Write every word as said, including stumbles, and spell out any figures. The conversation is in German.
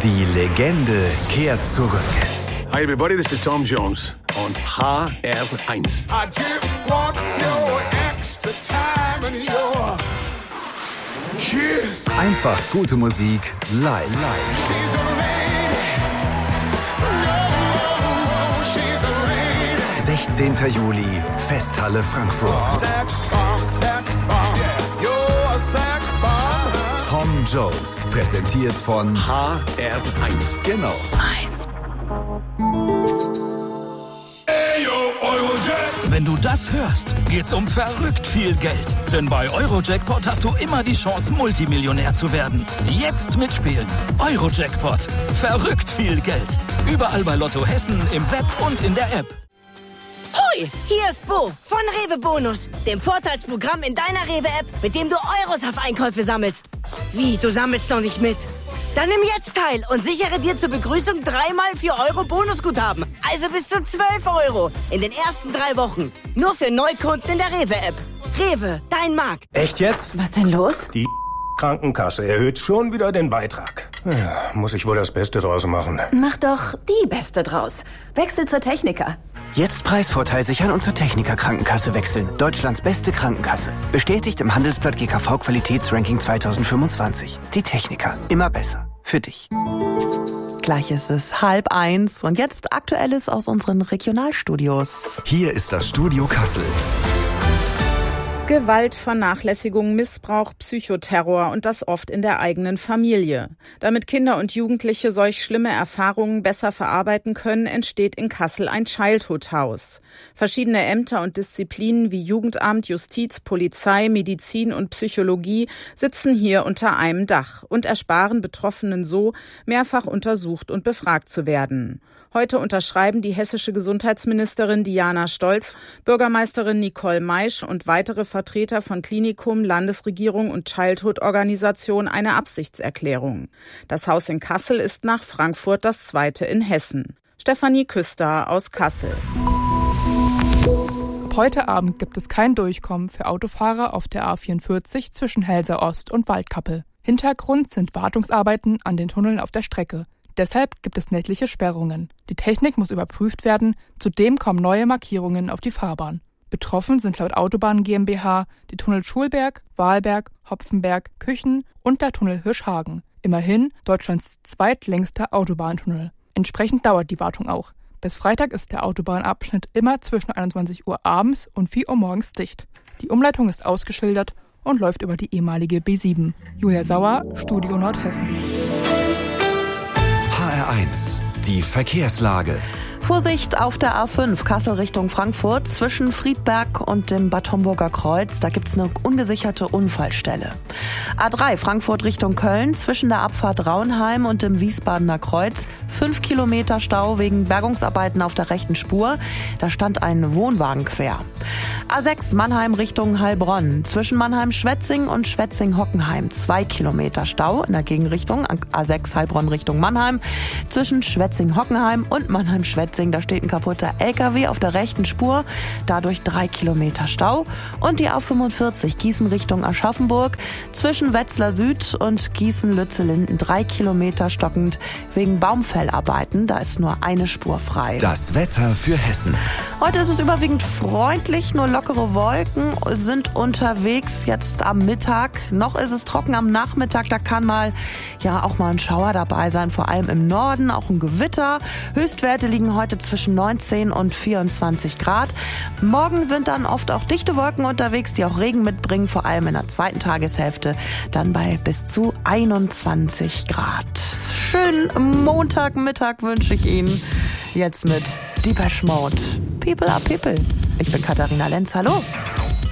Die Legende kehrt zurück. Hi everybody, this is Tom Jones on H R eins. I just want your extra time and your kiss. Einfach gute Musik live. live. sechzehnten Juli, Festhalle Frankfurt. Tom Jones, präsentiert von H R eins. Genau. Wenn du das hörst, geht's um verrückt viel Geld. Denn bei Eurojackpot hast du immer die Chance, Multimillionär zu werden. Jetzt mitspielen. Eurojackpot. Verrückt viel Geld. Überall bei Lotto Hessen, im Web und in der App. Hoi, hier ist Bo von Rewe Bonus, dem Vorteilsprogramm in deiner Rewe-App, mit dem du Euros auf Einkäufe sammelst. Wie, du sammelst noch nicht mit? Dann nimm jetzt teil und sichere dir zur Begrüßung dreimal vier Euro Bonusguthaben. Also bis zu zwölf Euro in den ersten drei Wochen. Nur für Neukunden in der Rewe-App. Rewe, dein Markt. Echt jetzt? Was denn los? Die Krankenkasse erhöht schon wieder den Beitrag. Ja, muss ich wohl das Beste draus machen. Mach doch die Beste draus. Wechsel zur Techniker. Jetzt Preisvorteil sichern und zur Techniker Krankenkasse wechseln. Deutschlands beste Krankenkasse. Bestätigt im Handelsblatt G K V Qualitätsranking zweitausendfünfundzwanzig. Die Techniker. Immer besser. Für dich. Gleich ist es halb eins und jetzt Aktuelles aus unseren Regionalstudios. Hier ist das Studio Kassel. Gewalt, Vernachlässigung, Missbrauch, Psychoterror und das oft in der eigenen Familie. Damit Kinder und Jugendliche solch schlimme Erfahrungen besser verarbeiten können, entsteht in Kassel ein Childhood House. Verschiedene Ämter und Disziplinen wie Jugendamt, Justiz, Polizei, Medizin und Psychologie sitzen hier unter einem Dach und ersparen Betroffenen so, mehrfach untersucht und befragt zu werden. Heute unterschreiben die hessische Gesundheitsministerin Diana Stolz, Bürgermeisterin Nicole Maisch und weitere Vertreter von Klinikum, Landesregierung und Childhood-Organisation eine Absichtserklärung. Das Haus in Kassel ist nach Frankfurt das zweite in Hessen. Stefanie Küster aus Kassel. Ab heute Abend gibt es kein Durchkommen für Autofahrer auf der A vierundvierzig zwischen Helsa Ost und Waldkappel. Hintergrund sind Wartungsarbeiten an den Tunneln auf der Strecke. Deshalb gibt es nächtliche Sperrungen. Die Technik muss überprüft werden, zudem kommen neue Markierungen auf die Fahrbahn. Betroffen sind laut Autobahn GmbH die Tunnel Schulberg, Wahlberg, Hopfenberg, Küchen und der Tunnel Hirschhagen. Immerhin Deutschlands zweitlängster Autobahntunnel. Entsprechend dauert die Wartung auch. Bis Freitag ist der Autobahnabschnitt immer zwischen einundzwanzig Uhr abends und vier Uhr morgens dicht. Die Umleitung ist ausgeschildert und läuft über die ehemalige B sieben. Julia Sauer, Studio Nordhessen. H R eins, die Verkehrslage. Vorsicht auf der A fünf, Kassel Richtung Frankfurt, zwischen Friedberg und dem Bad Homburger Kreuz. Da gibt's eine ungesicherte Unfallstelle. A drei, Frankfurt Richtung Köln, zwischen der Abfahrt Raunheim und dem Wiesbadener Kreuz. Fünf Kilometer Stau wegen Bergungsarbeiten auf der rechten Spur. Da stand ein Wohnwagen quer. A sechs, Mannheim Richtung Heilbronn, zwischen Mannheim-Schwetzing und Schwetzing-Hockenheim. Zwei Kilometer Stau in der Gegenrichtung. A sechs, Heilbronn Richtung Mannheim, zwischen Schwetzing-Hockenheim und Mannheim-Schwetzing. Da steht ein kaputter L K W auf der rechten Spur, dadurch drei Kilometer Stau. Und die A fünfundvierzig, Gießen Richtung Aschaffenburg, zwischen Wetzlar Süd und Gießen-Lützellinden, drei Kilometer stockend wegen Baumfellarbeiten. Da ist nur eine Spur frei. Das Wetter für Hessen. Heute ist es überwiegend freundlich, nur lockere Wolken sind unterwegs jetzt am Mittag. Noch ist es trocken am Nachmittag, da kann mal ja auch mal ein Schauer dabei sein, vor allem im Norden, auch ein Gewitter. Höchstwerte liegen heute zwischen neunzehn und vierundzwanzig Grad. Morgen sind dann oft auch dichte Wolken unterwegs, die auch Regen mitbringen, vor allem in der zweiten Tageshälfte, dann bei bis zu einundzwanzig Grad. Schönen Montagmittag wünsche ich Ihnen. Jetzt mit Depeche Mode. People are people. Ich bin Katharina Lenz, hallo.